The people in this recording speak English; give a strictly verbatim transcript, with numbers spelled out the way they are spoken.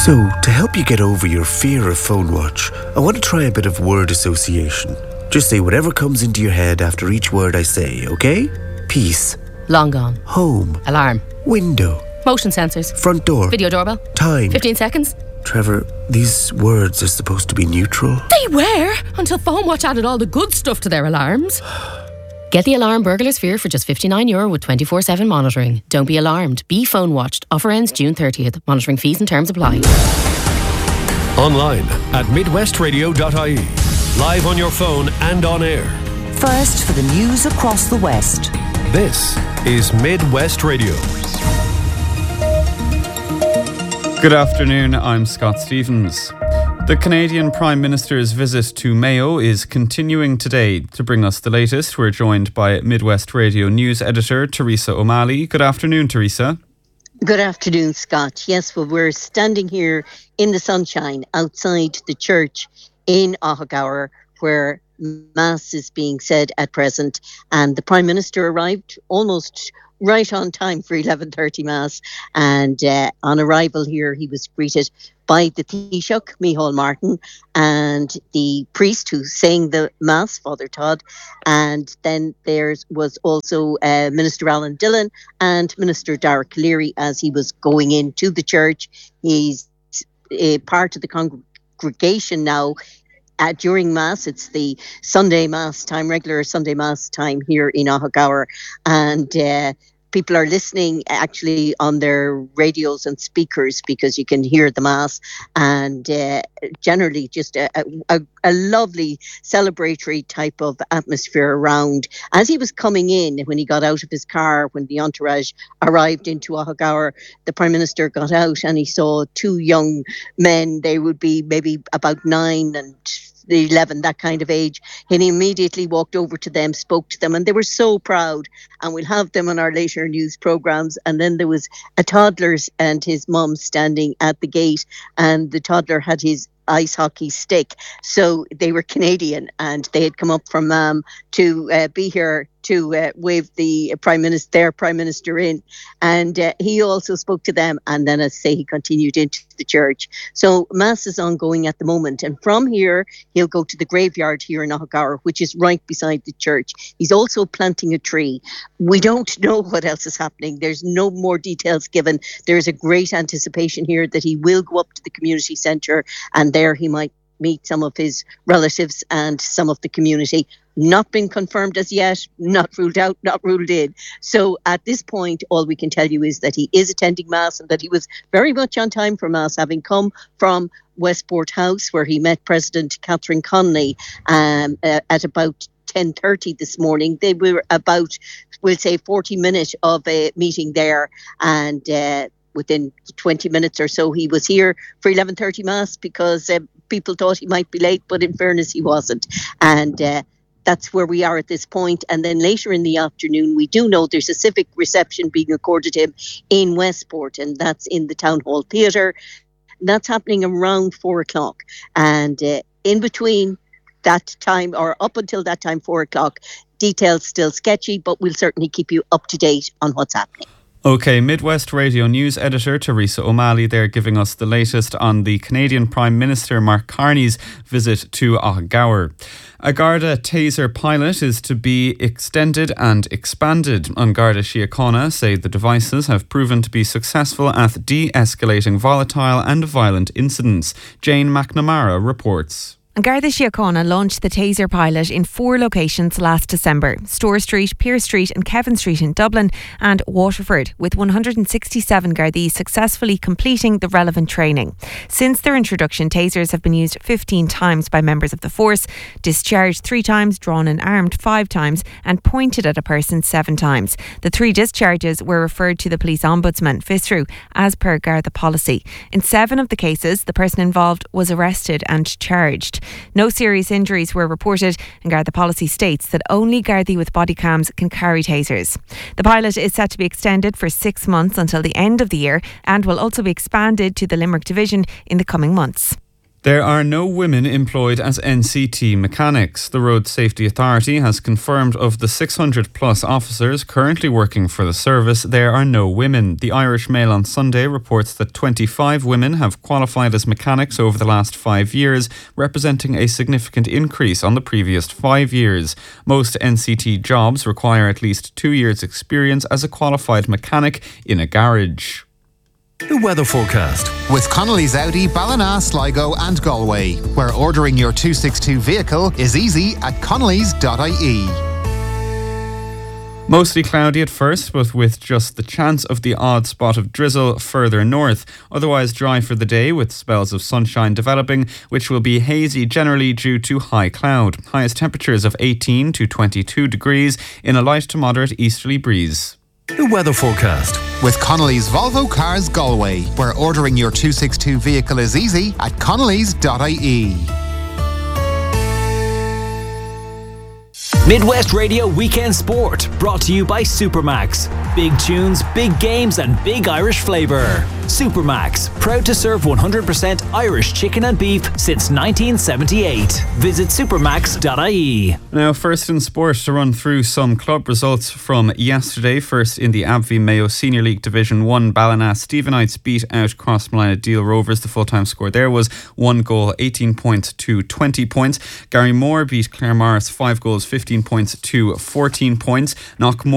So, to help you get over your fear of phone watch, I want to try a bit of word association. Just say whatever comes into your head after each word I say, okay? Peace. Long gone. Home. Alarm. Window. Motion sensors. Front door. Video doorbell. Time. fifteen seconds. Trevor, these words are supposed to be neutral. They were, until Phone Watch added all the good stuff to their alarms. Get the alarm Burglar Sphere for just fifty-nine euro with twenty-four seven monitoring. Don't be alarmed. Be phone watched. Offer ends June thirtieth. Monitoring fees and terms apply. Online at midwest radio dot I E. Live on your phone and on air. First for the news across the West. This is Midwest Radio. Good afternoon, I'm Scott Stevens. The Canadian Prime Minister's visit to Mayo is continuing today. To bring us the latest, we're joined by Midwest Radio News editor Teresa O'Malley. Good afternoon, Teresa. Good afternoon, Scott. Yes, well, we're standing here in the sunshine outside the church in Aughagour, where Mass is being said at present, and the Prime Minister arrived almost right on time for eleven thirty Mass, and uh, on arrival here he was greeted by the Taoiseach, Micheál Martin, and the priest who sang the Mass, Father Todd, and then there was also uh, Minister Alan Dillon and Minister Dara Calleary as he was going into the church. He's a part of the congregation now. Uh, during Mass, it's the Sunday Mass time, regular Sunday Mass time here in Aughagour, and uh, people are listening actually on their radios and speakers because you can hear the Mass, and uh, generally just a, a, a lovely celebratory type of atmosphere around. As he was coming in, when he got out of his car, when the entourage arrived into Aughagour, the Prime Minister got out and he saw two young men. They would be maybe about nine and the eleven, that kind of age, and he immediately walked over to them, spoke to them, and they were so proud, and we'll have them on our later news programmes. And then there was a toddler and his mum standing at the gate, and the toddler had his ice hockey stick, so they were Canadian and they had come up from um, to uh, be here to uh, wave the Prime Minister, their Prime Minister in, and uh, he also spoke to them, and then, as I say, he continued into the church. So Mass is ongoing at the moment, and from here he'll go to the graveyard here in Aughagour, which is right beside the church. He's also planting a tree. We don't know what else is happening. There's no more details given. There's a great anticipation here that he will go up to the community centre, and there he might meet some of his relatives and some of the community. Not been confirmed as yet, not ruled out, not ruled in. So at this point, all we can tell you is that he is attending Mass and that he was very much on time for Mass, having come from Westport House, where he met President Catherine Connolly um, uh, at about ten thirty this morning. They were about, we'll say, forty minutes of a meeting there, and uh, within twenty minutes or so, he was here for eleven thirty Mass because uh, people thought he might be late, but in fairness, he wasn't. And uh, that's where we are at this point. And then later in the afternoon, we do know there's a civic reception being accorded him in Westport, and that's in the Town Hall Theatre. That's happening around four o'clock. And uh, in between that time, or up until that time, four o'clock, details still sketchy, but we'll certainly keep you up to date on what's happening. OK, Midwest Radio News editor Teresa O'Malley there giving us the latest on the Canadian Prime Minister Mark Carney's visit to Aughagour. A Garda taser pilot is to be extended and expanded. An Garda Síochána say the devices have proven to be successful at de-escalating volatile and violent incidents. Jane McNamara reports. Garda Síochána launched the taser pilot in four locations last December: Store Street, Pearse Street and Kevin Street in Dublin and Waterford, with one hundred sixty-seven Gardaí successfully completing the relevant training. Since their introduction, tasers have been used fifteen times by members of the force, discharged three times, drawn and armed five times and pointed at a person seven times. The three discharges were referred to the Police Ombudsman, FISRU, as per Garda policy. In seven of the cases, the person involved was arrested and charged. No serious injuries were reported, and Garda policy states that only Gardaí with body cams can carry tasers. The pilot is set to be extended for six months until the end of the year and will also be expanded to the Limerick division in the coming months. There are no women employed as N C T mechanics. The Road Safety Authority has confirmed of the six hundred plus officers currently working for the service, there are no women. The Irish Mail on Sunday reports that twenty-five women have qualified as mechanics over the last five years, representing a significant increase on the previous five years. Most N C T jobs require at least two years' experience as a qualified mechanic in a garage. The weather forecast. With Connolly's Audi, Ballina, Sligo and Galway, where ordering your two sixty-two vehicle is easy at connellys dot I E. Mostly cloudy at first, but with just the chance of the odd spot of drizzle further north. Otherwise dry for the day with spells of sunshine developing, which will be hazy generally due to high cloud. Highest temperatures of eighteen to twenty-two degrees in a light to moderate easterly breeze. The weather forecast. With Connolly's Volvo Cars Galway, where ordering your two sixty-two vehicle is easy at connellys dot I E. Midwest Radio Weekend Sport, brought to you by Supermax. Big tunes, big games and big Irish flavour. Supermax, proud to serve one hundred percent Irish chicken and beef since nineteen seventy-eight. Visit supermax dot I E. Now, first in sport, to run through some club results from yesterday. First in the A B V Mayo Senior League Division one, Ballina Stephenites beat out Crossmolina Deal Rovers. The full-time score there was one goal, eighteen points to twenty points. Gary Moore beat Clare Morris five goals, fifteen points to fourteen points. Knockmore